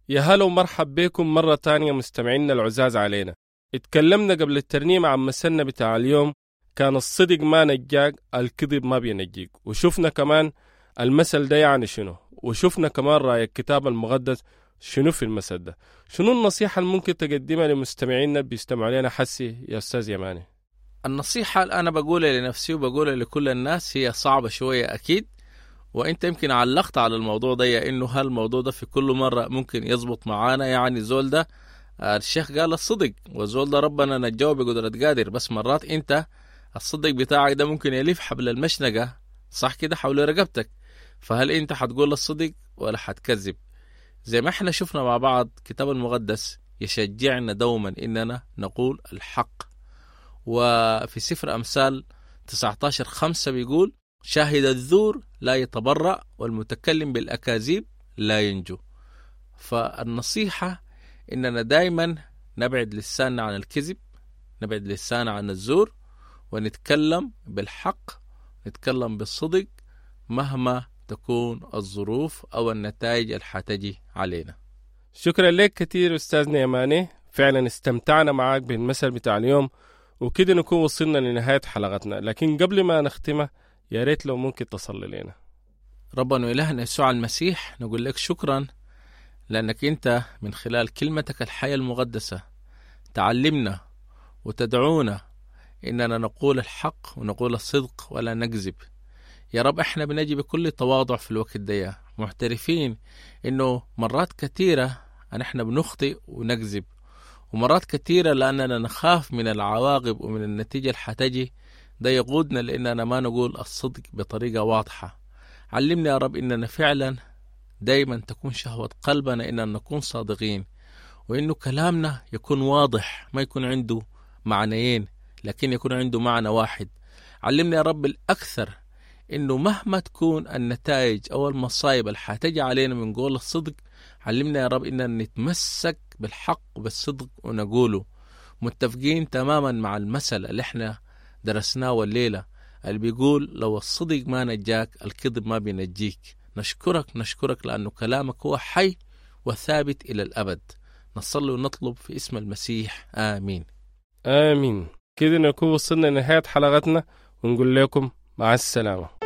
يا هلا ومرحب بكم مرة تانية مستمعينا العزاز علينا. اتكلمنا قبل الترنيم عن مثلنا بتاع اليوم، كان الصدق ما نجاك الكذب ما بينجيك، وشفنا كمان المثل ده يعني شنو، وشفنا كمان رأي الكتاب المقدس شنو في المثل ده. شنو النصيحة اللي ممكن تقدمها لمستمعينا بيستمعوا لنا حسي يا أستاذ يماني؟ النصيحة اللي أنا بقولها لنفسي وبقولها لكل الناس هي صعبة شوية أكيد، وأنت يمكن علقت على الموضوع ده إنه هالموضوع ده في كل مرة ممكن يزبط معانا. يعني زول ده الشيخ قال الصدق، والزول ده ربنا نجاه بقدرة قادر، بس مرات أنت الصدق بتاعك ده ممكن يلف حبل المشنقة صح كده حول رقبتك، فهل أنت حتقول الصدق ولا حتكذب؟ زي ما احنا شفنا مع بعض كتاب المقدس يشجعنا دوما إننا نقول الحق. وفي سفر أمثال 19:5 بيقول: شاهد الزور لا يتبرأ والمتكلم بالأكاذيب لا ينجو. فالنصيحة إننا دايما نبعد لساننا عن الكذب، نبعد لساننا عن الزور، ونتكلم بالحق، نتكلم بالصدق مهما تكون الظروف أو النتائج اللي حتجي علينا. شكرا لك كتير أستاذنا يماني، فعلا استمتعنا معاك بالمثل بتاع اليوم، وكده نكون وصلنا لنهاية حلقتنا. لكن قبل ما نختمها يا ريت لو ممكن تصلي لنا. ربنا وإلهنا يسوع المسيح، نقول لك شكرا لأنك أنت من خلال كلمتك الحياة المقدسة تعلمنا وتدعونا إننا نقول الحق ونقول الصدق ولا نكذب. يا رب احنا بنجي بكل تواضع في الوقت ده، معترفين إنه مرات كثيرة أن احنا بنخطئ ونكذب، ومرات كثيرة لأننا نخاف من العواقب ومن النتيجة اللي حتجي، ده يقودنا لأننا ما نقول الصدق بطريقة واضحة. علمنا يا رب إننا فعلا دايما تكون شهوة قلبنا إننا نكون صادقين، وإنه كلامنا يكون واضح، ما يكون عنده معنيين لكن يكون عنده معنى واحد. علمنا يا رب الأكثر إنه مهما تكون النتائج أو المصايب اللي حتجي علينا من قول الصدق، علمنا يا رب إننا نتمسك بالحق وبالصدق ونقوله، متفقين تماما مع المثل اللي احنا درسناه الليلة اللي بيقول: لو الصدق ما نجاك الكذب ما بينجيك. نشكرك لأنه كلامك هو حي وثابت إلى الأبد. نصلي ونطلب في اسم المسيح، آمين آمين. كده نكون وصلنا لنهاية حلقتنا، ونقول لكم مع السلامة.